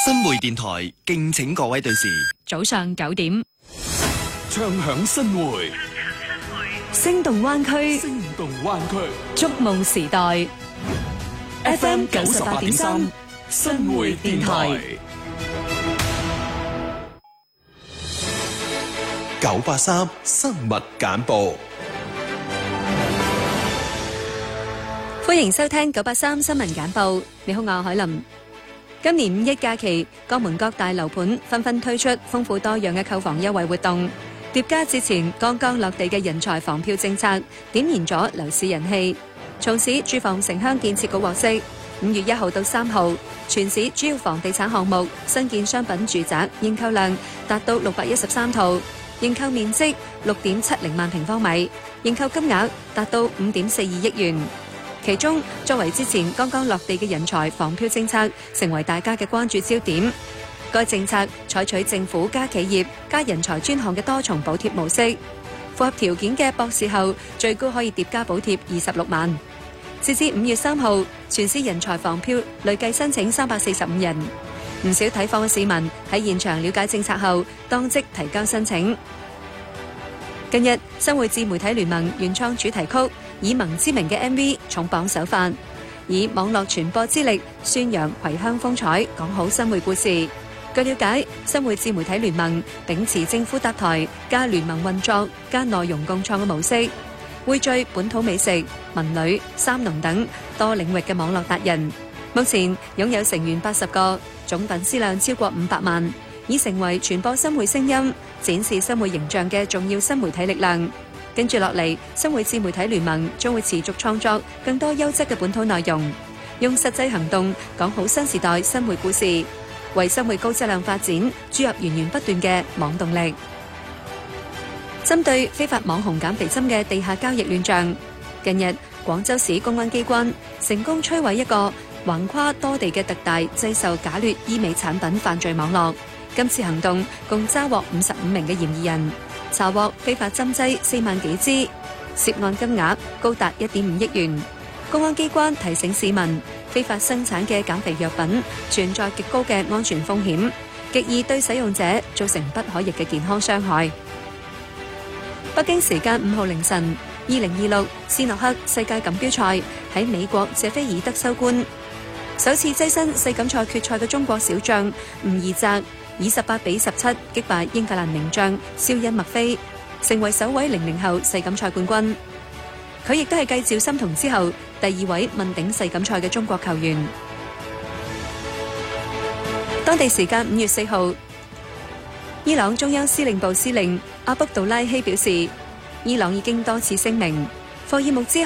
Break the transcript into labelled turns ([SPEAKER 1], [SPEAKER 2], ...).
[SPEAKER 1] 新媒電台敬請各位對視。
[SPEAKER 2] 早上9點，
[SPEAKER 3] 唱響新會，
[SPEAKER 2] 聲動灣區，
[SPEAKER 3] 聲動灣區，
[SPEAKER 2] 觸夢時代。FM
[SPEAKER 3] 98.3新會電台
[SPEAKER 1] 983新聞簡報。
[SPEAKER 2] 歡迎收聽983新聞簡報。你好，我係海琳。今年5一假期，各門各大樓盤紛紛推出豐富多樣嘅購房優惠活動，疊加之前剛剛落地嘅人才房票政策，點燃咗樓市人氣。從市住房城鄉建設局獲悉，5月1號到3號，全市主要房地產項目新建商品住宅認購量達到613套，認購面積6.70萬平方米，認購金額達到5.42億元。其中，作為之前剛剛落地嘅人才房票政策，成為大家嘅關注焦點。該政策採取政府加企業加人才專項嘅多重補貼模式，符合條件嘅博士後最高可以疊加補貼26萬。截至5月3號，全市人才房票累計申請345人。唔少睇房嘅市民喺現場了解政策後，當即提交申請。近日，新會自媒體聯盟原創主題曲《以盟之名》嘅 MV 重磅首發，以網絡傳播之力宣揚回鄉風采，講好新會故事。據了解，新會自媒體聯盟秉持政府搭台加聯盟運作加內容共創嘅模式，匯聚本土美食、文旅、三農等多領域嘅網絡達人。目前擁有成員80個，總粉絲量超過500萬，已成為傳播新會聲音、展示新會形象嘅重要新媒體力量。跟住落嚟，新會自媒體聯盟將會持續創作更多優質嘅本土內容，用實際行動講好新時代新會故事，為新會高質量發展注入源源不斷嘅網動力。針對非法網紅減肥針嘅地下交易亂象，近日廣州市公安機關成功摧毀一個橫跨多地嘅特大製售假劣醫美產品犯罪網絡。今次行動共抓獲55名嘅嫌疑人，查獲非法針劑4萬幾支，涉案金額高達1.5億元。公安機關提醒市民，非法生產嘅減肥藥品存在極高嘅安全風險，極易對使用者造成不可逆嘅健康傷害。北京時間5號凌晨，2026斯諾克世界錦標賽喺美國謝菲爾德收官，首次躋身世錦賽決賽嘅中國小將吳儀澤以18比17擊敗英格蘭名將肖恩麥菲，成為首位00後世錦賽冠軍。佢亦都係繼趙心童之後第2位問鼎世錦賽嘅中國球員。當地時間5月4號，伊朗中央司令部司令阿卜杜拉希表示，伊朗已經多次聲明，霍爾木茲